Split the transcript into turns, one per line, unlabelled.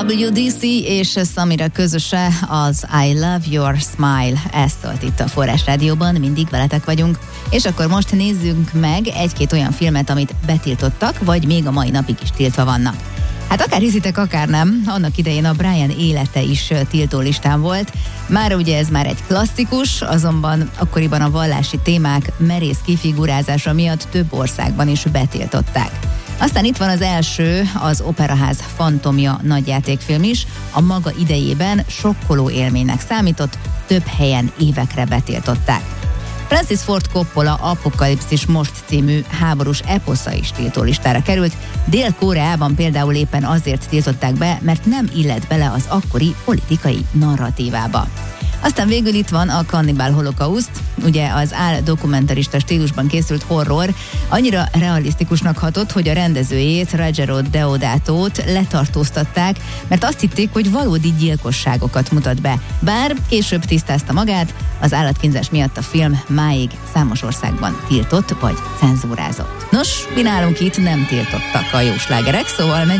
WDC és Samira közöse az I Love Your Smile. Ez szólt itt a Forrás Rádióban, mindig veletek vagyunk. És akkor most nézzünk meg egy-két olyan filmet, amit betiltottak, vagy még a mai napig is tiltva vannak. Hát akár hiszitek, akár nem, annak idején a Brian élete is tiltólistán volt. Már ugye ez már egy klasszikus, azonban akkoriban a vallási témák merész kifigurázása miatt több országban is betiltották. Aztán itt van az első, az Operaház fantomja nagyjátékfilm is, a maga idejében sokkoló élménynek számított, több helyen évekre betiltották. Francis Ford Coppola Apokalipszis Most című háborús eposza is tiltólistára került, Dél-Koreában például éppen azért tiltották be, mert nem illett bele az akkori politikai narratívába. Aztán végül itt van a Cannibal Holocaust, ugye az dokumentarista stílusban készült horror, annyira realisztikusnak hatott, hogy a rendezőjét, Ruggero Deodatót letartóztatták, mert azt hitték, hogy valódi gyilkosságokat mutat be. Bár később tisztázta magát, az állatkínzás miatt a film máig számos országban tiltott vagy cenzúrázott. Nos, mi nálunk itt nem tiltottak a jó slágerek, szóval